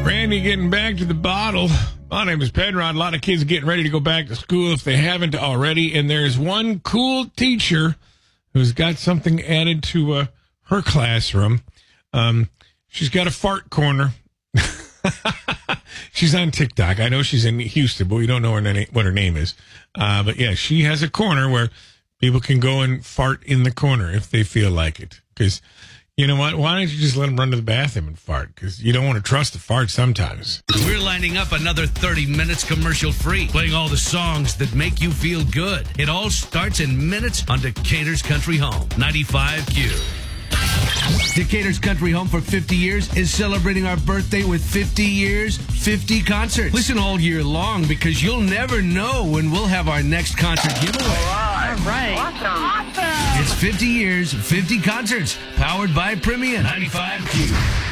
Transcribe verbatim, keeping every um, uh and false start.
Randy getting back to the bottle. My name is Penrod. A lot of kids getting ready to go back to school if they haven't already. And there's one cool teacher who's got something added to uh, her classroom. Um, she's got a fart corner. She's on TikTok. I know she's in Houston, but we don't know her name, what her name is. Uh, but yeah, she has a corner where people can go and fart in the corner if they feel like it. Because, you know what? Why don't you just let them run to the bathroom and fart? Because you don't want to trust the fart sometimes. We're lining up another thirty minutes commercial free, playing all the songs that make you feel good. It all starts in minutes on Decatur's Country Home, ninety-five Q. Decatur's Country Home for fifty years is celebrating our birthday with fifty years, fifty concerts. Listen all year long because you'll never know when we'll have our next concert giveaway. All right. All right. Awesome. Awesome. It's fifty years, fifty concerts, powered by Premium. ninety-five Q.